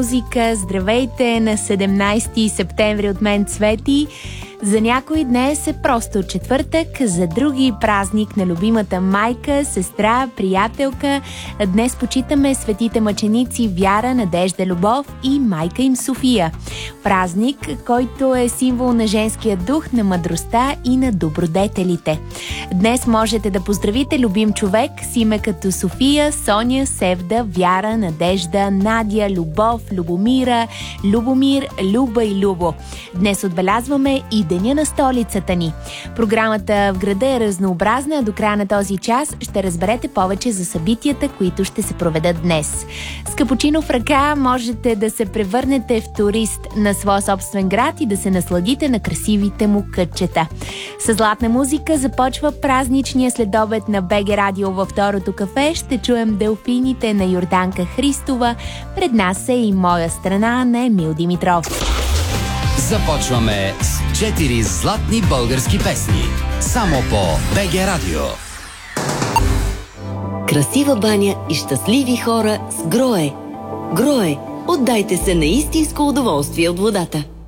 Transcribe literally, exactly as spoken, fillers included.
Музика, здравейте на седемнайсети септември от мен, Цвети. За някои днес е просто четвъртък, за други празник на любимата майка, сестра, приятелка. Днес почитаме светите мъченици Вяра, Надежда, Любов и майка им София. Празник, който е символ на женския дух, на мъдростта и на добродетелите. Днес можете да поздравите любим човек с име като София, Соня, Севда, Вяра, Надежда, Надя, Любов, Любомира, Любомир, Люба и Любо. Днес отбелязваме и Деня на столицата ни. Програмата в града е разнообразна, а до края на този час ще разберете повече за събитията, които ще се проведат днес. С капучино в ръка можете да се превърнете в турист на своя собствен град и да се насладите на красивите му кътчета. С златна музика започва празничния следобед на БГ Радио във второто кафе. Ще чуем делфините на Йорданка Христова. Пред нас е и Моя страна на Емил Димитров. Започваме с четири златни български песни. Само по БГ Радио. Красива баня и щастливи хора с Грое. Грое, отдайте се на истинско удоволствие от водата.